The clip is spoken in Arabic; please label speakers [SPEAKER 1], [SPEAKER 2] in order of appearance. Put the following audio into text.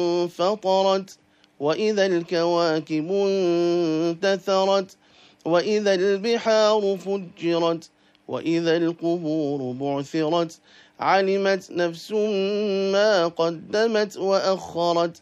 [SPEAKER 1] انفطرت وإذا الكواكب انتثرت وإذا البحار فجرت وإذا القبور بعثرت علمت نفس ما قدمت وأخرت